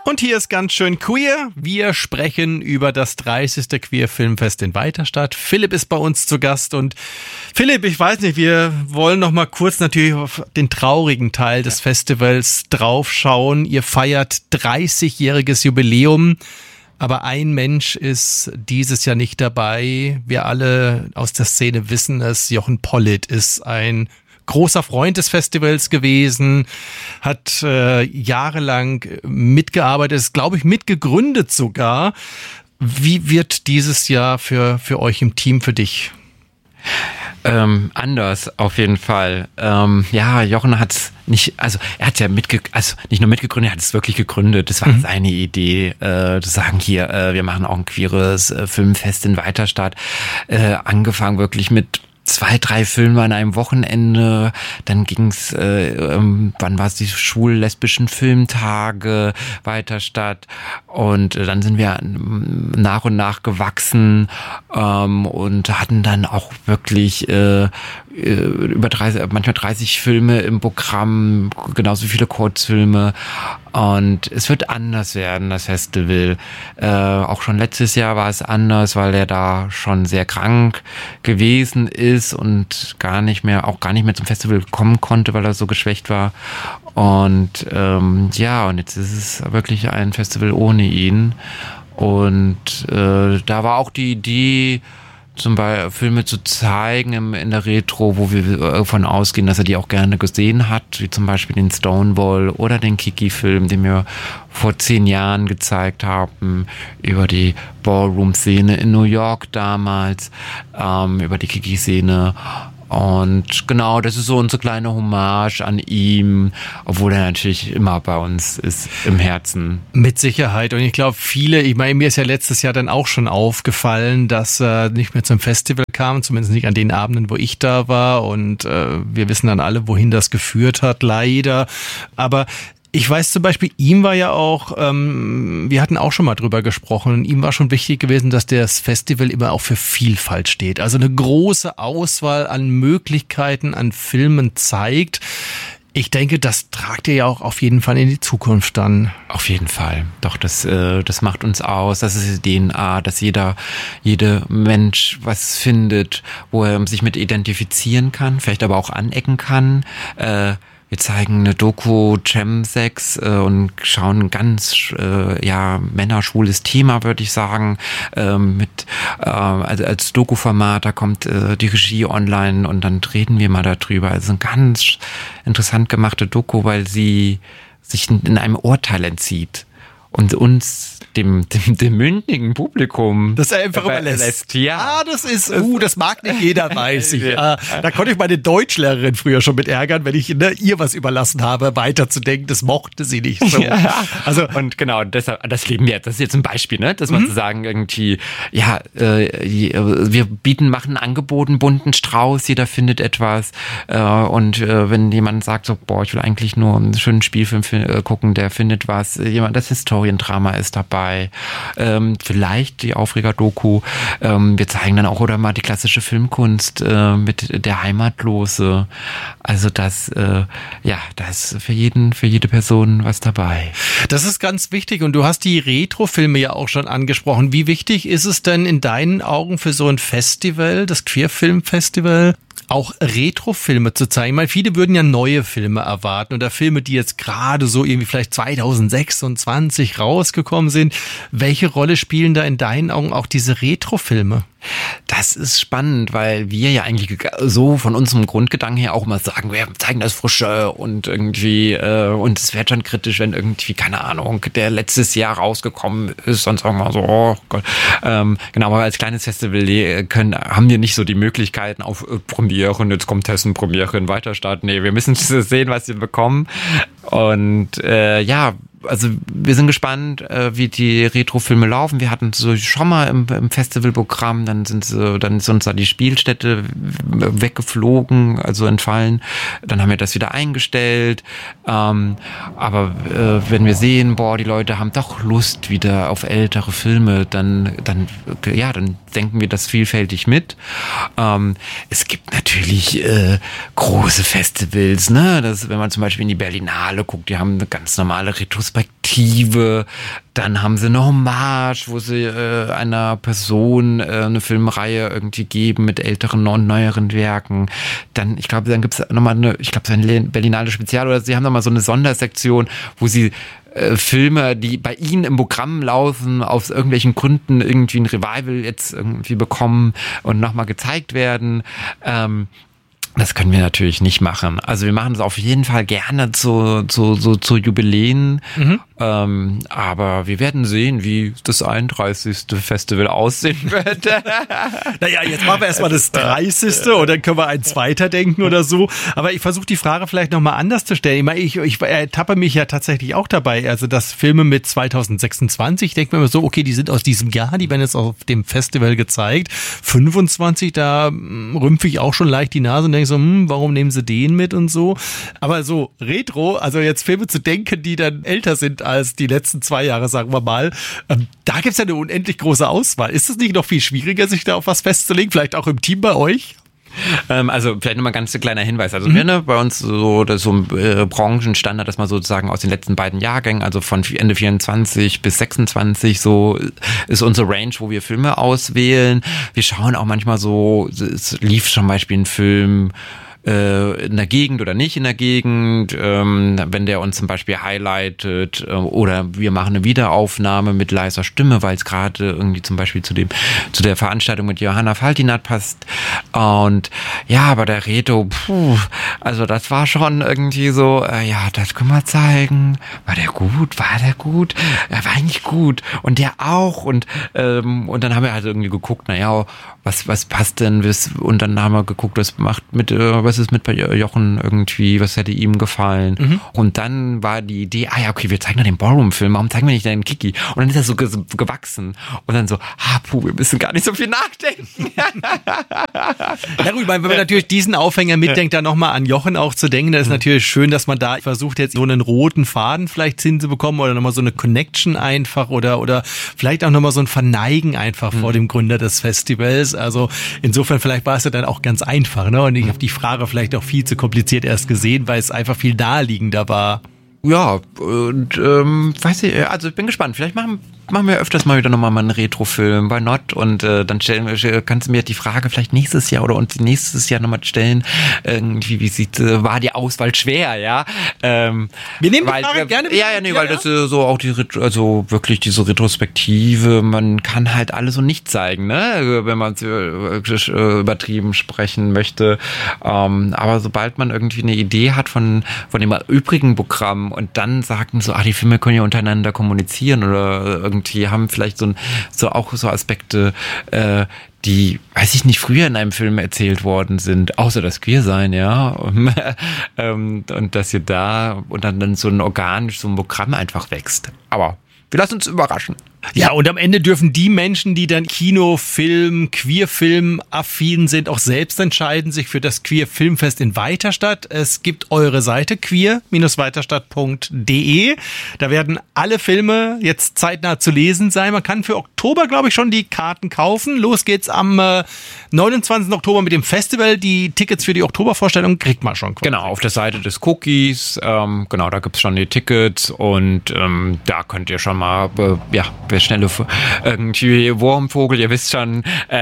Und hier ist ganz schön queer. Wir sprechen über das 30. Queer-Filmfest in Weiterstadt. Philipp ist bei uns zu Gast und Philipp, ich weiß nicht, wir wollen noch mal kurz natürlich auf den traurigen Teil des Festivals draufschauen. Ihr feiert 30-jähriges Jubiläum, aber ein Mensch ist dieses Jahr nicht dabei. Wir alle aus der Szene wissen es, Jochen Pollitt ist ein großer Freund des Festivals gewesen, hat jahrelang mitgearbeitet, ist, glaube ich, mitgegründet sogar. Wie wird dieses Jahr für euch im Team, für dich? Anders auf jeden Fall. Jochen hat's nicht, also er hat ja nicht nur mitgegründet, er hat es wirklich gegründet. Das war seine Idee, zu sagen, hier, wir machen auch ein queeres Filmfest in Weiterstadt. Angefangen wirklich mit 2, 3 Filme an einem Wochenende, dann ging's, wann war es, die schwul-lesbischen Filmtage, Weiterstadt, und dann sind wir nach und nach gewachsen und hatten dann auch wirklich über 30, manchmal 30 Filme im Programm, genauso viele Kurzfilme. Und es wird anders werden, das Festival. Auch schon letztes Jahr war es anders, weil er da schon sehr krank gewesen ist und gar nicht mehr zum Festival kommen konnte, weil er so geschwächt war. Und und jetzt ist es wirklich ein Festival ohne ihn. Und da war auch die Idee, zum Beispiel Filme zu zeigen in der Retro, wo wir davon ausgehen, dass er die auch gerne gesehen hat, wie zum Beispiel den Stonewall oder den Kiki-Film, den wir vor 10 Jahren gezeigt haben, über die Ballroom-Szene in New York damals, über die Kiki-Szene. Und genau, das ist so unsere kleine Hommage an ihm, obwohl er natürlich immer bei uns ist, im Herzen. Mit Sicherheit. Und ich glaube, mir ist ja letztes Jahr dann auch schon aufgefallen, dass er nicht mehr zum Festival kam, zumindest nicht an den Abenden, wo ich da war. Und wir wissen dann alle, wohin das geführt hat, leider. Aber ich weiß zum Beispiel, ihm war ja auch, wir hatten auch schon mal drüber gesprochen, ihm war schon wichtig gewesen, dass das Festival immer auch für Vielfalt steht. Also eine große Auswahl an Möglichkeiten, an Filmen zeigt. Ich denke, das tragt ihr ja auch auf jeden Fall in die Zukunft dann. Auf jeden Fall. Doch, das macht uns aus. Das ist die DNA, dass jeder Mensch was findet, wo er sich mit identifizieren kann, vielleicht aber auch anecken kann. Wir zeigen eine Doku Chemsex und schauen ein ganz männerschwules Thema, würde ich sagen, also als Doku-Format. Da kommt die Regie online und dann reden wir mal darüber. Also eine ganz interessant gemachte Doku, weil sie sich in einem Urteil entzieht und uns dem mündigen Publikum das er einfach überlässt. Ja, das ist, das mag nicht jeder, weiß ich. Da konnte ich meine Deutschlehrerin früher schon mit ärgern, wenn ich ihr was überlassen habe, weiterzudenken. Das mochte sie nicht so. Ja. Also, und genau, deshalb, das leben wir. Das ist jetzt ein Beispiel, ne? Dass man zu sagen, irgendwie, wir machen ein Angebot, einen bunten Strauß, jeder findet etwas. Und wenn jemand sagt so, ich will eigentlich nur einen schönen Spielfilm gucken, der findet was. Das Historiendrama ist dabei. Vielleicht die Aufreger-Doku. Wir zeigen dann auch oder mal die klassische Filmkunst mit Der Heimatlose. Also da ist für jede Person was dabei. Das ist ganz wichtig und du hast die Retro-Filme ja auch schon angesprochen. Wie wichtig ist es denn in deinen Augen für so ein Festival, das Queer-Film-Festival, auch Retro-Filme zu zeigen? Ich meine, viele würden ja neue Filme erwarten oder Filme, die jetzt gerade so irgendwie vielleicht 2026 rausgekommen sind. Welche Rolle spielen da in deinen Augen auch diese Retro-Filme? Das ist spannend, weil wir ja eigentlich so von unserem Grundgedanken her auch immer sagen, wir zeigen das Frische und irgendwie, und es wäre schon kritisch, wenn irgendwie, keine Ahnung, der letztes Jahr rausgekommen ist, dann sagen wir so, oh Gott. Genau, aber als kleines Festival haben wir nicht so die Möglichkeiten auf Premiere, jetzt kommt Hessen Premiere in Weiterstadt. Nee, wir müssen sehen, was wir bekommen. Und also wir sind gespannt, wie die Retro-Filme laufen. Wir hatten so schon mal im Festivalprogramm, dann ist uns da die Spielstätte weggeflogen, also entfallen. Dann haben wir das wieder eingestellt. Aber wenn wir sehen, die Leute haben doch Lust wieder auf ältere Filme, dann denken wir das vielfältig mit. Es gibt natürlich große Festivals, ne? Wenn man zum Beispiel in die Berlinale guckt, die haben eine ganz normale Retrospektive Retrospektive. Dann haben sie eine Hommage, wo sie einer Person eine Filmreihe irgendwie geben mit älteren und neueren Werken. Dann gibt's nochmal so ein Berlinale Spezial, oder sie haben nochmal so eine Sondersektion, wo sie Filme, die bei ihnen im Programm laufen, aus irgendwelchen Gründen irgendwie ein Revival jetzt irgendwie bekommen und nochmal gezeigt werden. Das können wir natürlich nicht machen. Also wir machen es auf jeden Fall gerne zu Jubiläen. Aber wir werden sehen, wie das 31. Festival aussehen wird. Naja, jetzt machen wir erstmal das 30. und dann können wir eins weiterdenken oder so. Aber ich versuche die Frage vielleicht nochmal anders zu stellen. Ich ertappe mich ja tatsächlich auch dabei. Also das Filme mit 2026, ich denke mir immer so, okay, die sind aus diesem Jahr, die werden jetzt auf dem Festival gezeigt. 25, da rümpfe ich auch schon leicht die Nase und denke so, warum nehmen sie den mit und so. Aber so Retro, also jetzt Filme zu denken, die dann älter sind als die letzten 2 Jahre, sagen wir mal, da gibt's ja eine unendlich große Auswahl. Ist es nicht noch viel schwieriger, sich da auf was festzulegen? Vielleicht auch im Team bei euch? Also vielleicht nochmal ganz kleiner Hinweis. Also wir bei uns so ein Branchenstandard, dass man sozusagen aus den letzten beiden Jahrgängen, also von Ende 24 bis 26, so ist unsere Range, wo wir Filme auswählen. Wir schauen auch manchmal so, es lief zum Beispiel ein Film in der Gegend oder nicht in der Gegend, wenn der uns zum Beispiel highlightet, oder wir machen eine Wiederaufnahme mit leiser Stimme, weil es gerade irgendwie zum Beispiel zu der Veranstaltung mit Johanna Faltinat passt. Und ja, aber der Reto, also das war schon irgendwie so, ja, das können wir zeigen. War der gut? Er war eigentlich gut. Und der auch. Und dann haben wir halt irgendwie geguckt, naja, was passt denn? Und dann haben wir geguckt, was ist mit Jochen irgendwie, was hätte ihm gefallen? Und dann war die Idee, okay, wir zeigen doch den Ballroom-Film, warum zeigen wir nicht den Kiki? Und dann ist er so gewachsen. Und dann so, wir müssen gar nicht so viel nachdenken. Ja gut, wenn man natürlich diesen Aufhänger mitdenkt, da nochmal an Jochen auch zu denken, dann ist natürlich schön, dass man da versucht, jetzt so einen roten Faden vielleicht hinzubekommen oder nochmal so eine Connection einfach oder vielleicht auch nochmal so ein Verneigen einfach vor dem Gründer des Festivals. Also insofern, vielleicht war es ja dann auch ganz einfach, ne? Und ich habe die Frage vielleicht auch viel zu kompliziert erst gesehen, weil es einfach viel naheliegender war. Ja, und weiß ich, also ich bin gespannt. Vielleicht machen wir öfters mal wieder nochmal einen Retro-Film, why not? Und dann kannst du mir die Frage vielleicht nächstes Jahr oder uns nächstes Jahr nochmal stellen, irgendwie, war die Auswahl schwer, ja? Wir nehmen die Frage gerne. Weil das so auch wirklich diese Retrospektive, man kann halt alles und nichts zeigen, ne? Wenn man übertrieben sprechen möchte. Aber sobald man irgendwie eine Idee hat von dem übrigen Programm und dann sagten so, die Filme können ja untereinander kommunizieren oder irgendwie haben vielleicht so Aspekte, die, weiß ich nicht, früher in einem Film erzählt worden sind, außer das Queersein, ja, und dass ihr da und dann so ein Programm einfach wächst. Aber wir lassen uns überraschen. Ja, und am Ende dürfen die Menschen, die dann Kino, Film, Queerfilm affin sind, auch selbst entscheiden, sich für das Queer-Filmfest in Weiterstadt. Es gibt eure Seite queer-weiterstadt.de. Da werden alle Filme jetzt zeitnah zu lesen sein. Man kann für Oktober, glaube ich, schon die Karten kaufen. Los geht's am 29. Oktober mit dem Festival. Die Tickets für die Oktobervorstellung kriegt man schon. Genau, auf der Seite des Cookies. Genau, da gibt's schon die Tickets und da könnt ihr schon mal, wer schnelle irgendwie Wurmvogel, ihr wisst schon,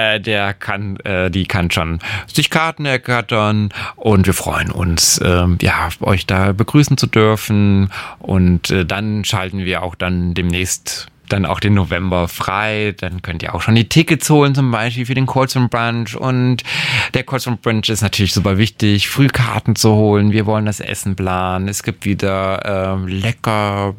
die kann schon sich Karten ergattern und wir freuen uns, euch da begrüßen zu dürfen und dann schalten wir auch dann demnächst dann auch den November frei. Dann könnt ihr auch schon die Tickets holen, zum Beispiel für den Colson Brunch. Und der Colson Brunch ist natürlich super wichtig, Frühkarten zu holen. Wir wollen das Essen planen. Es gibt wieder lecker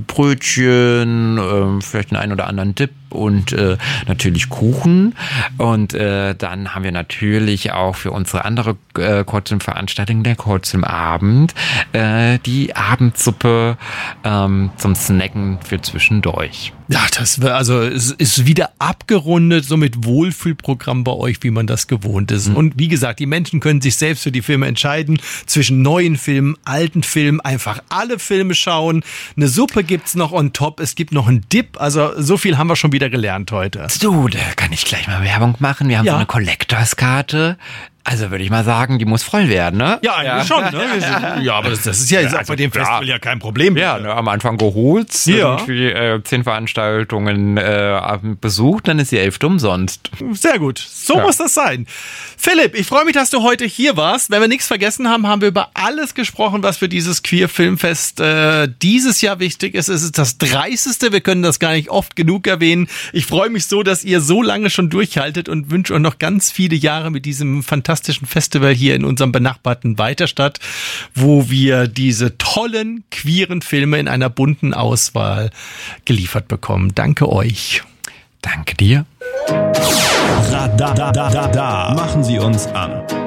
Brötchen, vielleicht einen oder anderen Dip und natürlich Kuchen. Und dann haben wir natürlich auch für unsere andere Colson-Veranstaltung, der Colson-Abend, die Abendsuppe zum Snacken für zwischendurch. Ja, es ist wieder abgerundet, so mit Wohlfühlprogramm bei euch, wie man das gewohnt ist. Und wie gesagt, die Menschen können sich selbst für die Filme entscheiden, zwischen neuen Filmen, alten Filmen, einfach alle Filme schauen. Eine Suppe gibt's noch on top, es gibt noch einen Dip, also so viel haben wir schon wieder gelernt heute. So, da kann ich gleich mal Werbung machen. Wir haben so eine Collectors-Karte. Also würde ich mal sagen, die muss voll werden, ne? Ja, eigentlich schon. Ne? Ja, aber das ist ja jetzt also bei dem Festival ja kein Problem. Ja, ne, am Anfang geholt, irgendwie 10 Veranstaltungen besucht, dann ist die 11. umsonst. Sehr gut, so muss das sein. Philipp, ich freue mich, dass du heute hier warst. Wenn wir nichts vergessen haben, haben wir über alles gesprochen, was für dieses Queer-Filmfest dieses Jahr wichtig ist. Es ist das 30. Wir können das gar nicht oft genug erwähnen. Ich freue mich so, dass ihr so lange schon durchhaltet und wünsche euch noch ganz viele Jahre mit diesem fantastischen Festival hier in unserem benachbarten Weiterstadt, wo wir diese tollen queeren Filme in einer bunten Auswahl geliefert bekommen. Danke euch. Danke dir. Machen Sie uns an.